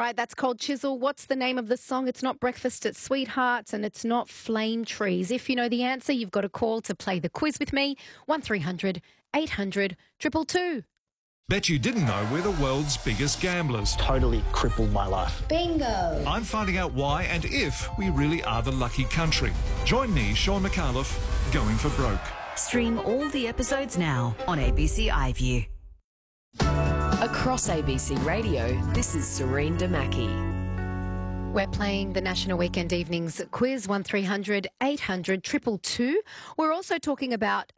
right, that's Cold Chisel. What's the name of the song? It's not Breakfast at Sweethearts and it's not Flame Trees. If you know the answer, you've got a call to play the quiz with me. 1300 800 222. Bet you didn't know we're the world's biggest gamblers. Totally crippled my life. Bingo. I'm finding out why and if we really are the lucky country. Join me, Sean McAuliffe, going for broke. Stream all the episodes now on ABC iView. Across ABC Radio, this is Serene Damaki. We're playing the National Weekend Evenings quiz, 1300 800 222. We're also talking about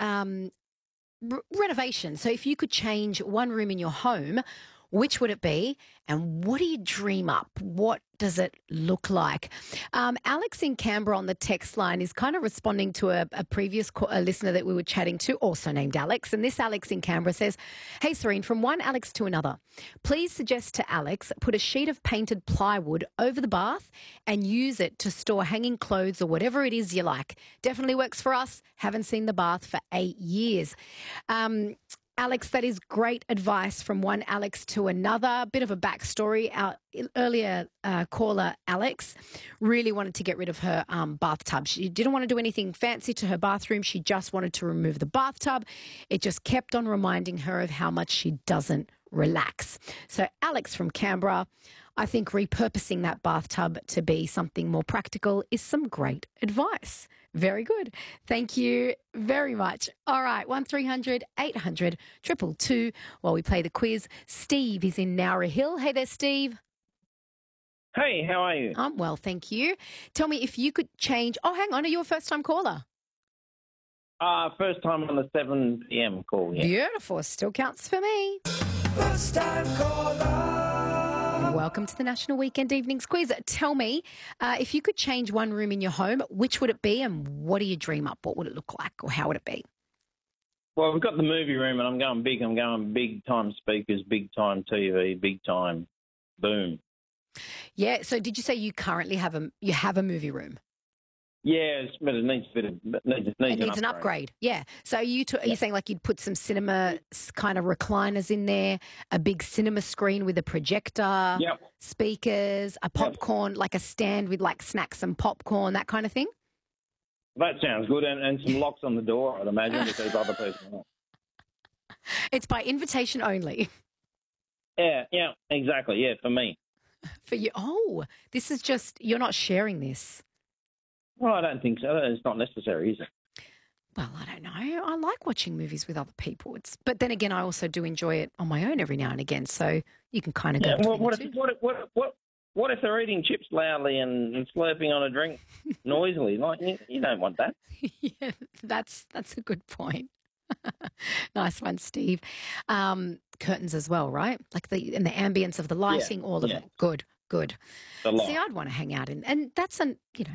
renovation. So if you could change one room in your home, which would it be? And what do you dream up? What does it look like? Alex in Canberra on the text line is kind of responding to a previous listener that we were chatting to, also named Alex. And this Alex in Canberra says, hey, Serene, from one Alex to another, please suggest to Alex put a sheet of painted plywood over the bath and use it to store hanging clothes or whatever it is you like. Definitely works for us. Haven't seen the bath for 8 years. Alex, that is great advice from one Alex to another. Bit of a backstory. Our earlier caller, Alex, really wanted to get rid of her bathtub. She didn't want to do anything fancy to her bathroom. She just wanted to remove the bathtub. It just kept on reminding her of how much she doesn't relax. So Alex from Canberra, I think repurposing that bathtub to be something more practical is some great advice. Very good. Thank you very much. All right, 1300 800 222 while we play the quiz. Steve is in Nowra Hill. Hey there, Steve. Hey, how are you? I'm well, thank you. Tell me if you could change... Oh, hang on. Are you a first-time caller? First time on the 7 p.m. call, yeah. Beautiful. Still counts for me. First-time caller. Welcome to the National Weekend Evenings Quiz. Tell me, if you could change one room in your home, which would it be and what do you dream up? What would it look like or how would it be? Well, we've got the movie room and I'm going big. I'm going big-time speakers, big-time TV, big-time boom. Yeah, so did you say you currently have a movie room? Yeah, but it needs an upgrade. Yeah. So you're saying like you'd put some cinema kind of recliners in there, a big cinema screen with a projector, speakers, a popcorn, like a stand with like snacks and popcorn, that kind of thing? That sounds good. And some locks on the door, I'd imagine, if there's other people. It's by invitation only. Yeah, exactly. Yeah, for me. For you. Oh, this is just, you're not sharing this. Well, I don't think so. It's not necessary, is it? Well, I don't know. I like watching movies with other people. But then again, I also do enjoy it on my own every now and again. So you can kind of go. Well, what if they're eating chips loudly and slurping on a drink noisily? Like you don't want that. Yeah, that's a good point. Nice one, Steve. Curtains as well, right? Like the ambience of the lighting, all of it. Good. See, I'd want to hang out and that's